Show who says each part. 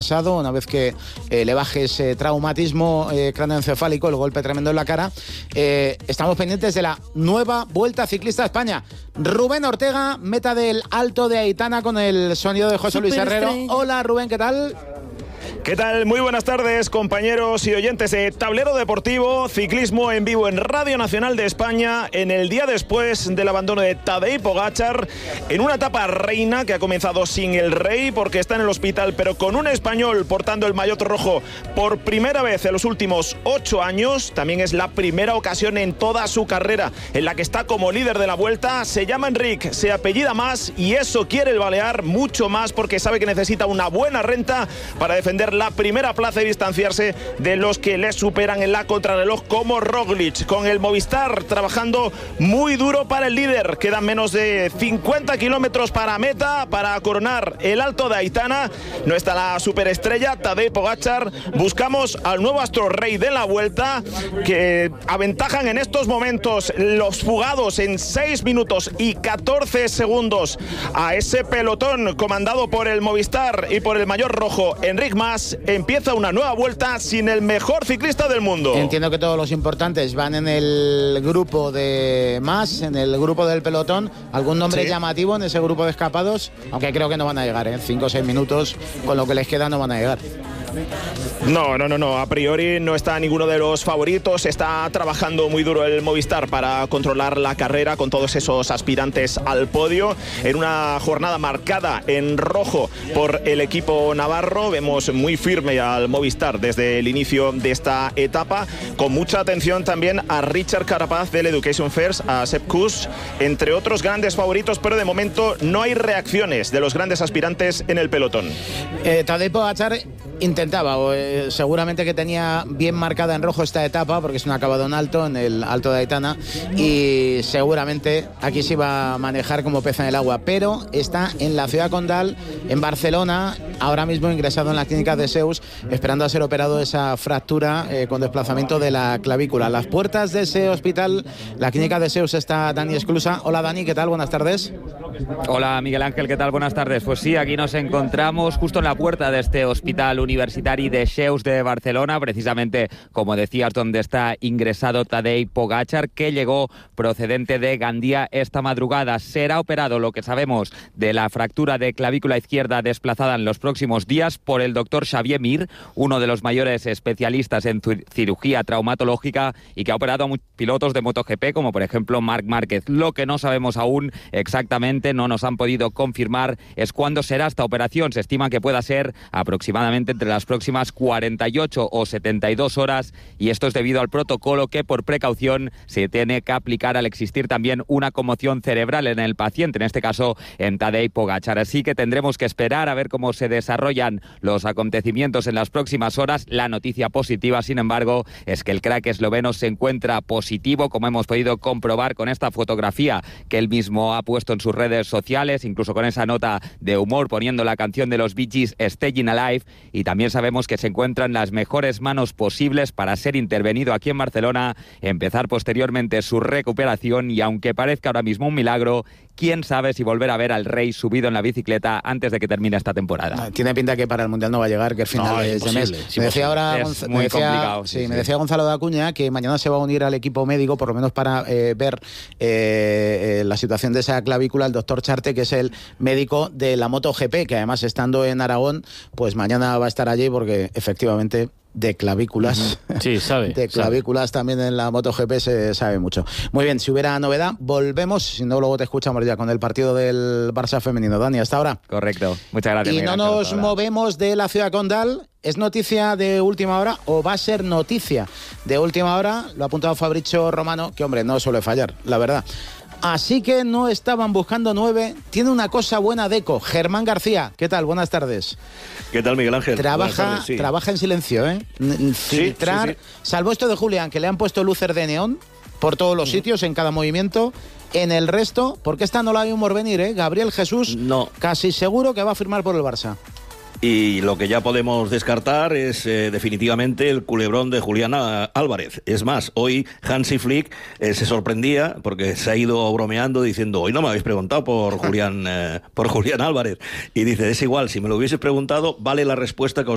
Speaker 1: pasado, una vez que le baje ese traumatismo cráneoencefálico, el golpe tremendo en la cara. Estamos pendientes de la nueva Vuelta Ciclista a España. Rubén Ortega, meta del Alto de Aitana, con el sonido de José Luis Herrero. Hola Rubén, ¿qué tal?
Speaker 2: ¿Qué tal? Muy buenas tardes, compañeros y oyentes de Tablero Deportivo, ciclismo en vivo en Radio Nacional de España, en el día después del abandono de Tadej Pogačar, en una etapa reina que ha comenzado sin el rey porque está en el hospital, pero con un español portando el maillot rojo por primera vez en los últimos 8 años. También es la primera ocasión en toda su carrera en la que está como líder de la Vuelta. Se llama Enric, se apellida Mas, y eso quiere el balear mucho más porque sabe que necesita una buena renta para defender la primera plaza y distanciarse de los que le superan en la contrarreloj, como Roglic, con el Movistar trabajando muy duro para el líder. Quedan menos de 50 kilómetros para meta, para coronar el Alto de Aitana. No está la superestrella Tadej Pogačar. Buscamos al nuevo astro rey de la Vuelta, que aventajan en estos momentos los fugados en 6 minutos y 14 segundos a ese pelotón comandado por el Movistar y por el maillot rojo Enric Mas. Empieza una nueva Vuelta sin el mejor ciclista del mundo.
Speaker 1: Entiendo que todos los importantes van en el grupo de Mas, en el grupo del pelotón. ¿Algún nombre llamativo en ese grupo de escapados? Aunque creo que no van a llegar, 5 o 6 minutos con lo que les queda no van a llegar.
Speaker 2: No, a priori no está ninguno de los favoritos. Está trabajando muy duro el Movistar para controlar la carrera con todos esos aspirantes al podio. En una jornada marcada en rojo por el equipo navarro, vemos muy firme al Movistar desde el inicio de esta etapa, con mucha atención también a Richard Carapaz del Education First, a Sepp Kuss, entre otros grandes favoritos, pero de momento no hay reacciones de los grandes aspirantes en el pelotón.
Speaker 1: Tadej Pogačar intentaba, seguramente que tenía bien marcada en rojo esta etapa, porque es un acabado en alto, en el Alto de Aitana, y seguramente aquí se iba a manejar como pez en el agua, pero está en la ciudad condal, en Barcelona, ahora mismo ingresado en la clínica de Zeus, esperando a ser operado de esa fractura con desplazamiento de la clavícula. A las puertas de ese hospital, la clínica de Zeus, está Dani Esclusa. Hola Dani, ¿qué tal? Buenas tardes.
Speaker 3: Hola Miguel Ángel, ¿qué tal? Buenas tardes. Pues sí, aquí nos encontramos justo en la puerta de este hospital universitari de Zeus de Barcelona, precisamente, como decías, donde está ingresado Tadej Pogačar, que llegó procedente de Gandía esta madrugada. Será operado, lo que sabemos, de la fractura de clavícula izquierda desplazada en los próximos días por el doctor Xavier Mir, uno de los mayores especialistas en cirugía traumatológica y que ha operado a muchos pilotos de MotoGP, como por ejemplo Marc Márquez. Lo que no sabemos aún exactamente, no nos han podido confirmar, es cuándo será esta operación. Se estima que pueda ser aproximadamente entre las próximas 48 o 72 horas, y esto es debido al protocolo que por precaución se tiene que aplicar al existir también una conmoción cerebral en el paciente, en este caso en Tadej Pogačar. Así que tendremos que esperar a ver cómo se desarrollan los acontecimientos en las próximas horas. La noticia positiva, sin embargo, es que el crack esloveno se encuentra positivo, como hemos podido comprobar con esta fotografía que él mismo ha puesto en sus redes sociales, incluso con esa nota de humor poniendo la canción de los Bee Gees, Staying Alive, y también sabemos que se encuentra en las mejores manos posibles para ser intervenido aquí en Barcelona, empezar posteriormente su recuperación, y aunque parezca ahora mismo un milagro, quién sabe si volver a ver al rey subido en la bicicleta antes de que termine esta temporada.
Speaker 1: Tiene pinta que para el Mundial no va a llegar, que es finales de mes. Me decía ahora me decía Gonzalo de Acuña que mañana se va a unir al equipo médico, por lo menos para ver la situación de esa clavícula, el doctor Charte, que es el médico de la MotoGP, que además, estando en Aragón, pues mañana va a estar allí, porque efectivamente de clavículas, de clavículas también en la MotoGP se sabe mucho. Muy bien, si hubiera novedad, volvemos, si no luego te escuchamos ya con el partido del Barça femenino. Dani, hasta ahora.
Speaker 3: Correcto, muchas gracias.
Speaker 1: Y no nos movemos de la ciudad condal. ¿Es noticia de última hora o va a ser noticia de última hora? Lo ha apuntado Fabrizio Romano, que hombre, no suele fallar, la verdad. Así que no estaban buscando 9. Tiene una cosa buena Deco. Germán García, ¿qué tal? Buenas tardes.
Speaker 4: ¿Qué tal, Miguel Ángel?
Speaker 1: Trabaja en silencio, ¿eh? Filtrar. Sí. Salvo esto de Julián, que le han puesto luces de neón por todos los sitios, en cada movimiento. En el resto, porque esta no la vimos venir, ¿eh? Gabriel Jesús, casi seguro que va a firmar por el Barça.
Speaker 4: Y lo que ya podemos descartar es definitivamente el culebrón de Julián Álvarez. Es más, hoy Hansi Flick se sorprendía porque se ha ido bromeando diciendo: hoy no me habéis preguntado por Julián Álvarez. Y dice: es igual, si me lo hubieses preguntado, vale la respuesta que os